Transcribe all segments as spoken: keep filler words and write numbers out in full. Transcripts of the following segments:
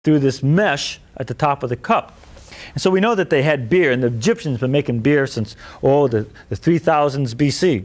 through this mesh at the top of the cup. And so we know that they had beer, and the Egyptians have been making beer since, oh, the, the three thousands B C.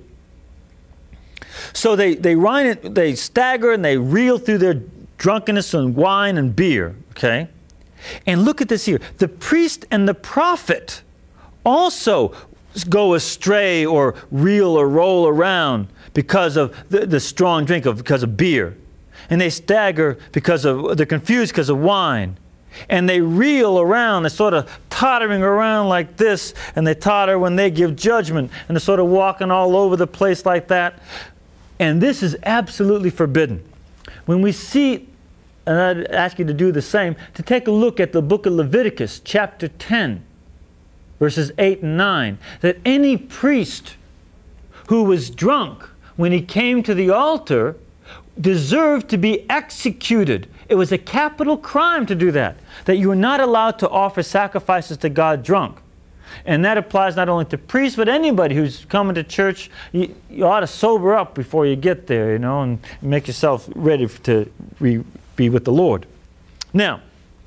So they, they, run it, they stagger and they reel through their drunkenness and wine and beer, okay? And look at this here. The priest and the prophet also go astray or reel or roll around because of the, the strong drink, of because of beer. And they stagger because of, they're confused because of wine. And they reel around, they're sort of tottering around like this, and they totter when they give judgment, and they're sort of walking all over the place like that. And this is absolutely forbidden. When we see, and I'd ask you to do the same, to take a look at the book of Leviticus, chapter ten, verses eight and nine, that any priest who was drunk when he came to the altar deserved to be executed. It was a capital crime to do that, that you were not allowed to offer sacrifices to God drunk. And that applies not only to priests, but anybody who's coming to church. You, you ought to sober up before you get there, you know, and make yourself ready to re, be with the Lord. Now,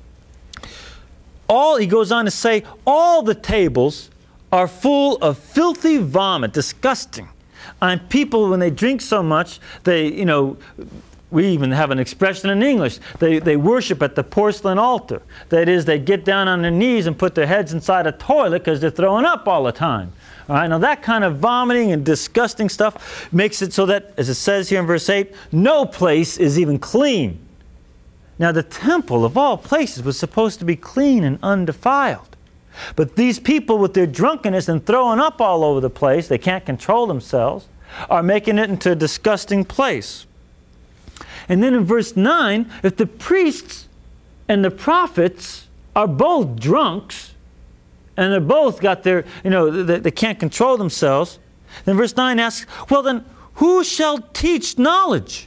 all, he goes on to say, all the tables are full of filthy vomit, disgusting. And people, when they drink so much, they, you know, we even have an expression in English. They, they worship at the porcelain altar. That is, they get down on their knees and put their heads inside a toilet because they're throwing up all the time. All right, now that kind of vomiting and disgusting stuff makes it so that, as it says here in verse eight, no place is even clean. Now the temple of all places was supposed to be clean and undefiled. But these people with their drunkenness and throwing up all over the place, they can't control themselves, are making it into a disgusting place. And then in verse nine, if the priests and the prophets are both drunks, and they're both got their, you know, they, they can't control themselves, then verse nine asks, well then, who shall teach knowledge?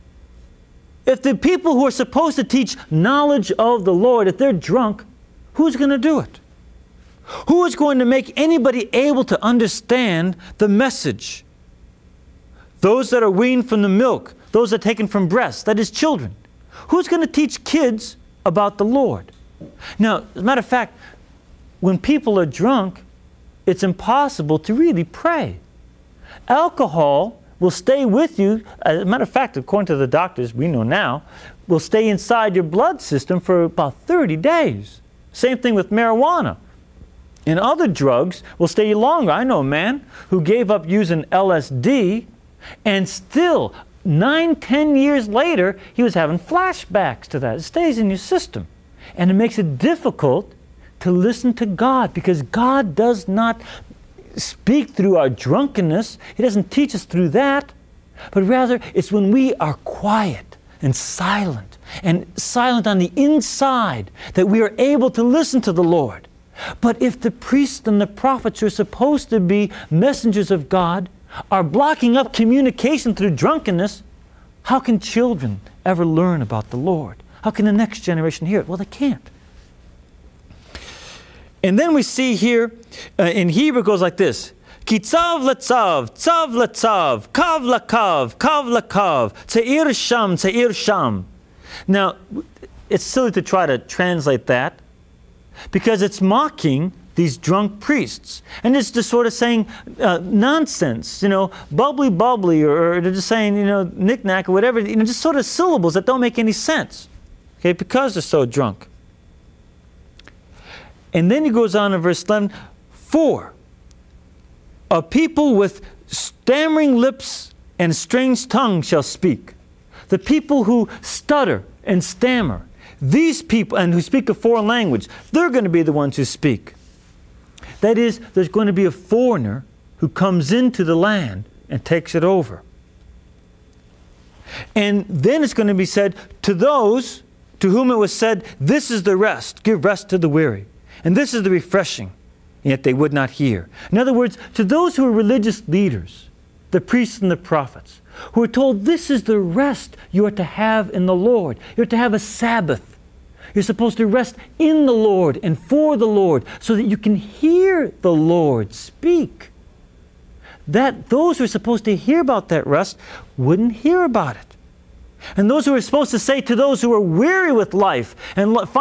If the people who are supposed to teach knowledge of the Lord, if they're drunk, who's going to do it? Who is going to make anybody able to understand the message? Those that are weaned from the milk, those that are taken from breasts, that is children. Who's going to teach kids about the Lord? Now, as a matter of fact, when people are drunk, it's impossible to really pray. Alcohol will stay with you, as a matter of fact, according to the doctors we know now, will stay inside your blood system for about thirty days. Same thing with marijuana. And other drugs will stay longer. I know a man who gave up using L S D, and still, nine, ten years later, he was having flashbacks to that. It stays in your system. And it makes it difficult to listen to God, because God does not speak through our drunkenness. He doesn't teach us through that. But rather, it's when we are quiet and silent, and silent on the inside, that we are able to listen to the Lord. But if the priests and the prophets who are supposed to be messengers of God are blocking up communication through drunkenness, how can children ever learn about the Lord? How can the next generation hear it? Well, they can't. And then we see here, uh, in Hebrew it goes like this. Ki tzav letzav, tzav letzav, kav lakav, kav lakav, tzeir sham, tzeir sham. Now, it's silly to try to translate that, because it's mocking these drunk priests. And it's just sort of saying uh, nonsense, you know, bubbly bubbly, or, or they're just saying, you know, knick-knack or whatever, you know, just sort of syllables that don't make any sense, okay, because they're so drunk. And then he goes on in verse eleven, for a people with stammering lips and strange tongue shall speak. The people who stutter and stammer, these people, and who speak a foreign language, they're going to be the ones who speak. That is, there's going to be a foreigner who comes into the land and takes it over. And then it's going to be said, to those to whom it was said, this is the rest, give rest to the weary. And this is the refreshing, yet they would not hear. In other words, to those who are religious leaders, the priests and the prophets, who are told this is the rest you are to have in the Lord. You're to have a Sabbath. You're supposed to rest in the Lord and for the Lord, so that you can hear the Lord speak. That those who are supposed to hear about that rest wouldn't hear about it. And those who are supposed to say to those who are weary with life and